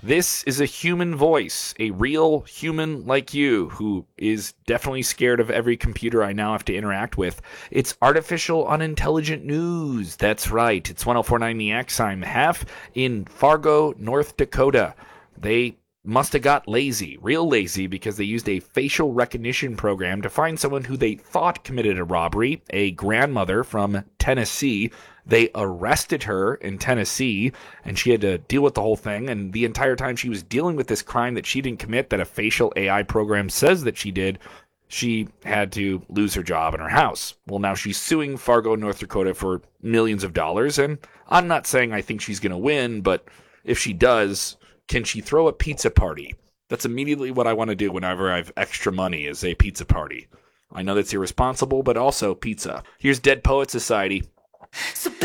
This is a human voice, a real human like you, who is definitely scared of every computer I now have to interact with. It's artificial unintelligent news. That's right. It's 1049 The X. I'm Hef in Fargo, North Dakota. They must have got lazy, real lazy, because they used a facial recognition program to find someone who they thought committed a robbery, a grandmother from Tennessee. They arrested her in Tennessee, and she had to deal with the whole thing. And the entire time she was dealing with this crime that she didn't commit, that a facial AI program says that she did, she had to lose her job and her house. Well, now she's suing Fargo, North Dakota for millions of dollars. And I'm not saying I think she's going to win, but if she does, can she throw a pizza party? That's immediately what I want to do whenever I have extra money, is a pizza party. I know that's irresponsible, but also pizza. Here's Dead Poet Society. So